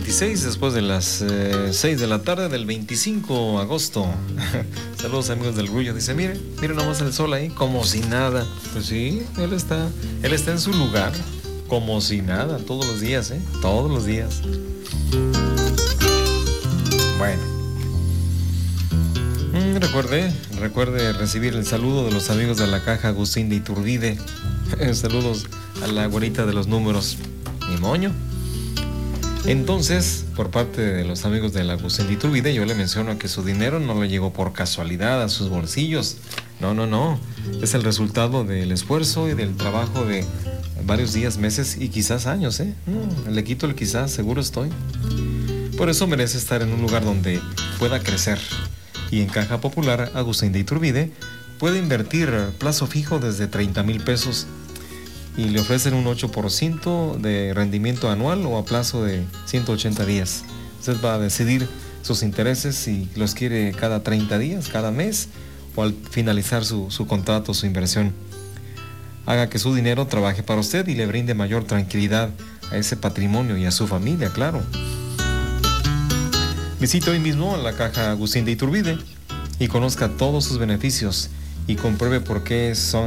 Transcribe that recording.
26 después de las 6 de la tarde del 25 de agosto. Saludos amigos del Grullo. Dice, mire nomás el sol ahí, como si nada. Pues sí, él está en su lugar, como si nada, todos los días, todos los días. Bueno. Recuerde recibir el saludo de los amigos de la caja Agustín de Iturbide. Saludos a la güerita de los números. Ni moño. Entonces, por parte de los amigos de la Agustín de Iturbide, yo le menciono que su dinero no le llegó por casualidad a sus bolsillos. No. Es el resultado del esfuerzo y del trabajo de varios días, meses y quizás años, Le quito el quizás, seguro estoy. Por eso merece estar en un lugar donde pueda crecer. Y en Caja Popular Agustín de Iturbide puede invertir plazo fijo desde 30,000 pesos y le ofrecen un 8% de rendimiento anual o a plazo de 180 días. Usted va a decidir sus intereses si los quiere cada 30 días, cada mes o al finalizar su contrato, su inversión. Haga que su dinero trabaje para usted y le brinde mayor tranquilidad a ese patrimonio y a su familia, claro. Visite hoy mismo a la caja Agustín de Iturbide y conozca todos sus beneficios y compruebe por qué son